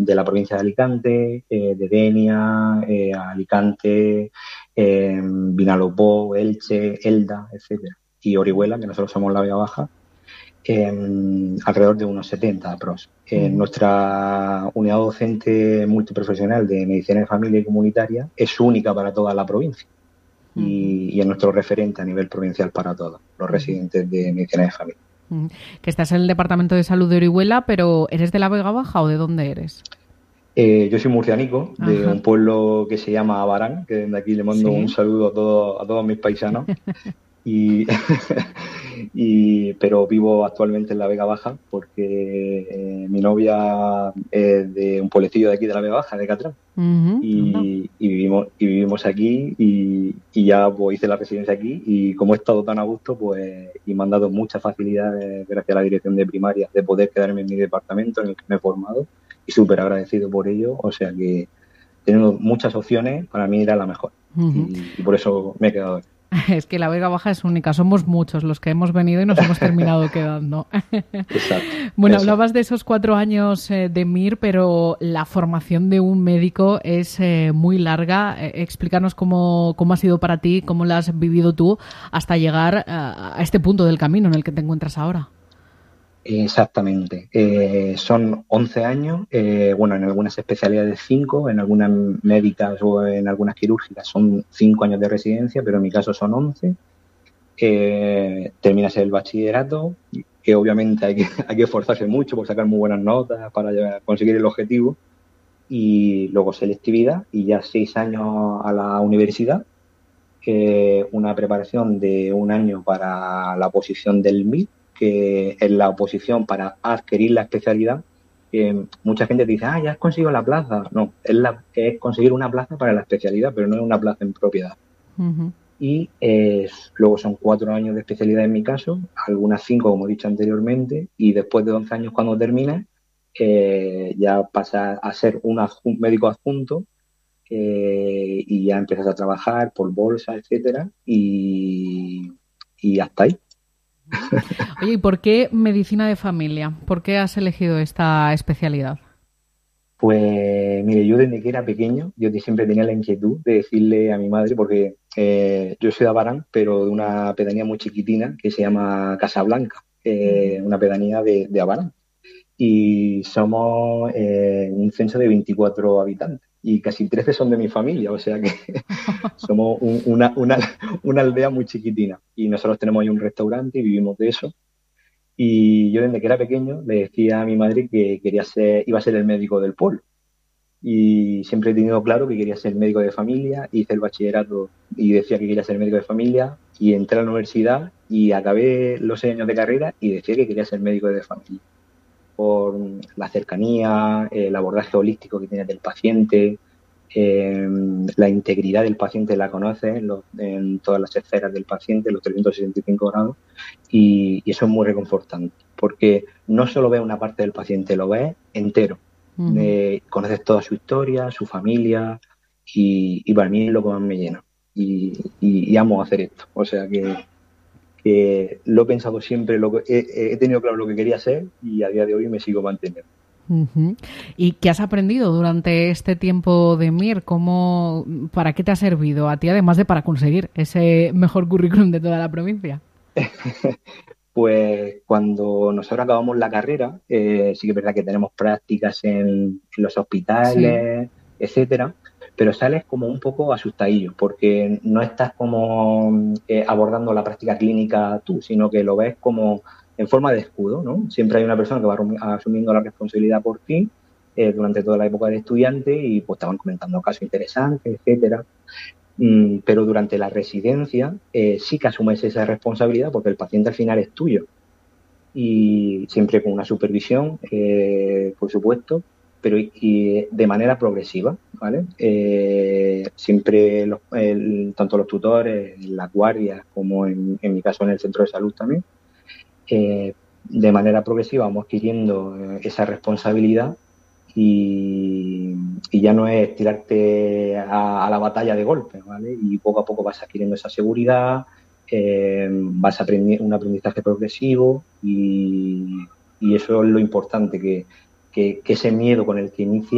de la provincia de Alicante, de Denia, Alicante, Vinalopó, Elche, Elda, etcétera, y Orihuela, que nosotros somos la Vega Baja, alrededor de unos 70 aprox. Nuestra unidad docente multiprofesional de medicina de familia y comunitaria es única para toda la provincia y es nuestro referente a nivel provincial para todos los residentes de medicina de familia. Que estás en el Departamento de Salud de Orihuela, pero ¿eres de la Vega Baja o de dónde eres? Yo soy murcianico, de un pueblo que se llama Abarán, que desde aquí le mando un saludo a todos mis paisanos. Pero vivo actualmente en la Vega Baja porque mi novia es de un pueblecillo de aquí de la Vega Baja, de Catrán. Y vivimos aquí y ya pues, hice la residencia aquí y como he estado tan a gusto pues y me han dado muchas facilidades gracias a la dirección de primaria de poder quedarme en mi departamento en el que me he formado y súper agradecido por ello, o sea que teniendo muchas opciones para mí era la mejor y por eso me he quedado aquí. Es que la Vega Baja es única, somos muchos los que hemos venido y nos hemos terminado quedando. Exacto. Bueno, hablabas de esos 4 años de MIR, pero la formación de un médico es muy larga. Explícanos cómo ha sido para ti, cómo la has vivido tú hasta llegar a este punto del camino en el que te encuentras ahora. Exactamente. Son 11 años, en algunas especialidades 5, en algunas médicas o en algunas quirúrgicas son 5 años de residencia, pero en mi caso son 11. Terminas el bachillerato, que obviamente hay que esforzarse mucho por sacar muy buenas notas para conseguir el objetivo, y luego selectividad y ya 6 años a la universidad, una preparación de 1 año para la oposición del MIR, que es la oposición para adquirir la especialidad. Mucha gente dice, ya has conseguido la plaza. No, es conseguir una plaza para la especialidad, pero no es una plaza en propiedad. Y luego son 4 años de especialidad en mi caso, algunas 5 como he dicho anteriormente, y después de 11 años cuando termines ya pasa a ser un médico adjunto y ya empiezas a trabajar por bolsa, etcétera, y hasta ahí. Oye, ¿y por qué medicina de familia? ¿Por qué has elegido esta especialidad? Pues mire, yo desde que era pequeño, yo siempre tenía la inquietud de decirle a mi madre, porque yo soy de Abarán, pero de una pedanía muy chiquitina que se llama Casablanca, una pedanía de Abarán. Y somos un censo de 24 habitantes y casi 13 son de mi familia, o sea que somos una aldea muy chiquitina y nosotros tenemos ahí un restaurante y vivimos de eso. Y yo desde que era pequeño le decía a mi madre que iba a ser el médico del pueblo. Y siempre he tenido claro que quería ser médico de familia, hice el bachillerato y decía que quería ser médico de familia y entré a la universidad y acabé los 6 años de carrera y decía que quería ser médico de familia. Por la cercanía, el abordaje holístico que tiene del paciente, la integridad del paciente la conoces en todas las esferas del paciente, los 365 grados, y eso es muy reconfortante, porque no solo ves una parte del paciente, lo ves entero. Conoces toda su historia, su familia, y para mí es lo que más me llena. Y amo hacer esto. O sea que lo he pensado siempre, he tenido claro lo que quería hacer y a día de hoy me sigo manteniendo. ¿Y qué has aprendido durante este tiempo de MIR? ¿Para qué te ha servido a ti, además de para conseguir ese mejor currículum de toda la provincia? Pues cuando nosotros acabamos la carrera, sí que es verdad que tenemos prácticas en los hospitales, etcétera, pero sales como un poco asustadillo, porque no estás como abordando la práctica clínica tú, sino que lo ves como en forma de escudo, ¿no? Siempre hay una persona que va asumiendo la responsabilidad por ti durante toda la época de estudiante y pues te van comentando casos interesantes, etcétera. Pero durante la residencia sí que asumes esa responsabilidad porque el paciente al final es tuyo y siempre con una supervisión, por supuesto, pero y de manera progresiva, ¿vale? Siempre tanto los tutores, las guardias, como en mi caso en el centro de salud también, de manera progresiva vamos adquiriendo esa responsabilidad y ya no es tirarte a la batalla de golpe, ¿vale? Y poco a poco vas adquiriendo esa seguridad, vas aprendiendo un aprendizaje progresivo y eso es lo importante, que ese miedo con el que inicia